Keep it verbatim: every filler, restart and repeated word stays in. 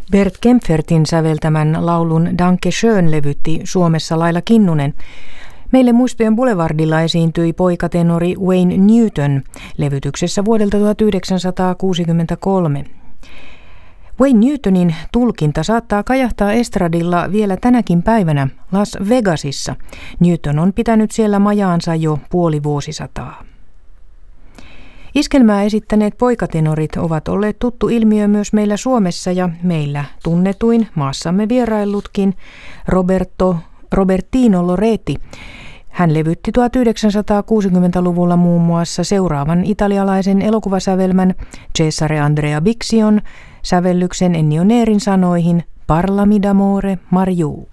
Bert Kempfertin säveltämän laulun Danke schön levytti Suomessa Laila Kinnunen. Meille Muistojen Boulevardilla esiintyi poikatenori Wayne Newton levytyksessä vuodelta tuhatyhdeksänsataakuusikymmentäkolme. Wayne Newtonin tulkinta saattaa kajahtaa estradilla vielä tänäkin päivänä Las Vegasissa. Newton on pitänyt siellä majaansa jo puoli vuosisataa. Iskelmää esittäneet poikatenorit ovat olleet tuttu ilmiö myös meillä Suomessa ja meillä tunnetuin maassamme vieraillutkin Roberto Robertino Loretti. Hän levytti tuhatyhdeksänsataakuusikymmentäluvulla muun muassa seuraavan italialaisen elokuvasävelmän Cesare Andrea Bixion sävellyksen Ennio Nerin sanoihin Parlami d'amore Mariù.